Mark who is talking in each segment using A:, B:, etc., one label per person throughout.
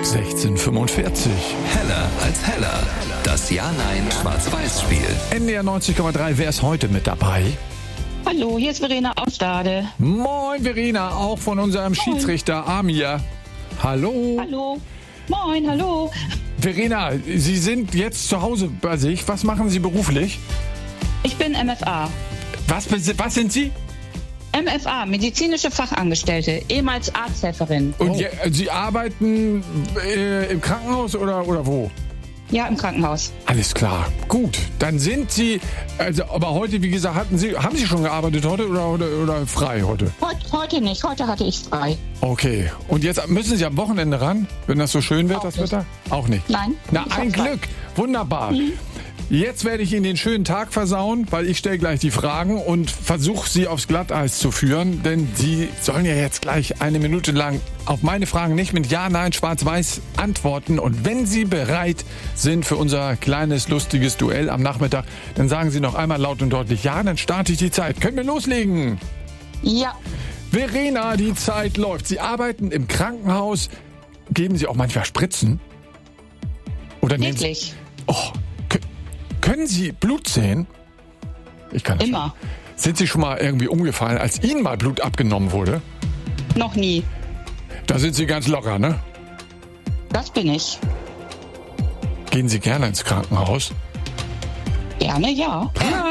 A: 16:45.
B: Heller als heller. Das Ja-Nein-Schwarz-Weiß-Spiel.
A: NDR 90,3, wer ist heute mit dabei?
C: Hallo, hier ist Verena aus Stade.
A: Moin Verena, auch von unserem Schiedsrichter Amir. Hallo.
C: Hallo. Moin, hallo.
A: Verena, Sie sind jetzt zu Hause bei sich. Was machen Sie beruflich?
C: Ich bin MFA.
A: Was sind Sie?
C: MFA, medizinische Fachangestellte, ehemals Arzthelferin.
A: Und Sie arbeiten im Krankenhaus oder wo?
C: Ja, im Krankenhaus.
A: Alles klar. Gut, dann sind Sie, aber heute, wie gesagt, haben Sie schon gearbeitet heute oder frei heute?
C: Heute nicht, heute hatte ich frei.
A: Okay, und jetzt müssen Sie am Wochenende ran, wenn das so schön wird,
C: Auch
A: das
C: nicht.
A: Wetter? Auch nicht.
C: Nein.
A: Na,
C: ich
A: ein
C: hab frei.
A: Glück. Wunderbar. Jetzt werde ich Ihnen den schönen Tag versauen, weil ich stelle gleich die Fragen und versuche Sie aufs Glatteis zu führen, denn Sie sollen ja jetzt gleich eine Minute lang auf meine Fragen nicht mit Ja, Nein, Schwarz-Weiß antworten. Und wenn Sie bereit sind für unser kleines, lustiges Duell am Nachmittag, dann sagen Sie noch einmal laut und deutlich Ja, dann starte ich die Zeit. Können wir loslegen?
C: Ja,
A: Verena, die Zeit läuft. Sie arbeiten im Krankenhaus. Geben Sie auch manchmal Spritzen? Oder nehmen Sie...
C: wirklich.
A: Oh, können Sie Blut sehen? Ich kann nicht.
C: Immer.
A: Sind Sie schon mal irgendwie umgefallen, als Ihnen mal Blut abgenommen wurde?
C: Noch nie.
A: Da sind Sie ganz locker, ne?
C: Das bin ich.
A: Gehen Sie gerne ins Krankenhaus?
C: Gerne, ja.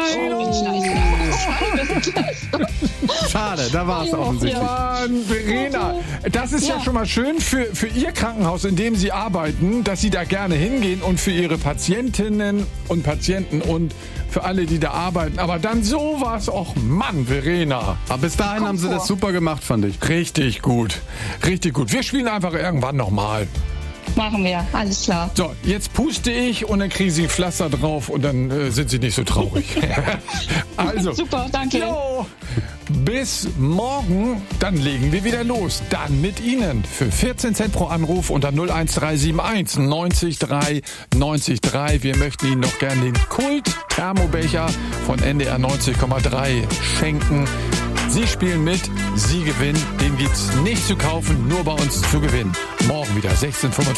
D: Schade, da war es offensichtlich.
A: Mann, Verena, das ist ja
C: Ja.
A: schon mal schön für Ihr Krankenhaus, in dem Sie arbeiten, dass Sie da gerne hingehen und für Ihre Patientinnen und Patienten und für alle, die da arbeiten. Aber dann sowas, och Mann, Verena.
D: Aber bis dahin haben sie das super gemacht, fand ich.
A: Richtig gut, richtig gut. Wir spielen einfach irgendwann nochmal.
C: Machen wir, alles klar.
A: So, jetzt puste ich und dann kriegen Sie ein Pflaster drauf und dann sind Sie nicht so traurig. Also,
C: Super, danke.
A: jo, bis morgen, dann legen wir wieder los. Dann mit Ihnen für 14 Cent pro Anruf unter 01371 90 3 90 3. Wir möchten Ihnen noch gerne den Kult-Thermobecher von NDR 90,3 schenken. Sie spielen mit, Sie gewinnen. Den gibt's nicht zu kaufen, nur bei uns zu gewinnen. Morgen wieder 16:45.